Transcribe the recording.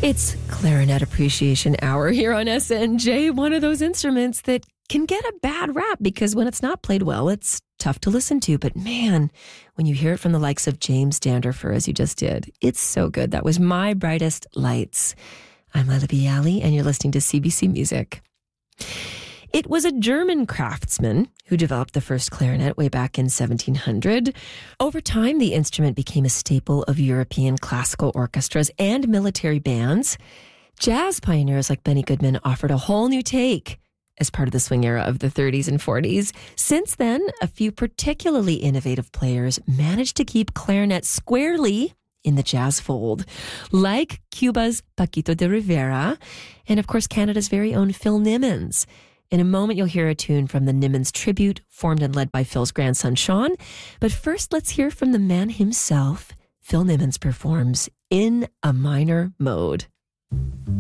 It's Clarinet Appreciation Hour here on SNJ, one of those instruments that can get a bad rap because when it's not played well, it's tough to listen to. But man, when you hear it from the likes of James Danderfer, as you just did, it's so good. That was My Brightest Lights. I'm Lila Bialy, and you're listening to CBC Music. It was a German craftsman who developed the first clarinet way back in 1700. Over time, the instrument became a staple of European classical orchestras and military bands. Jazz pioneers like Benny Goodman offered a whole new take as part of the swing era of the 30s and 40s. Since then, a few particularly innovative players managed to keep clarinet squarely in the jazz fold, like Cuba's Paquito de Rivera, and of course Canada's very own Phil Nimmons. In a moment, you'll hear a tune from the Nimmons Tribute, formed and led by Phil's grandson, Sean. But first, let's hear from the man himself. Phil Nimmons performs In a Minor Mode.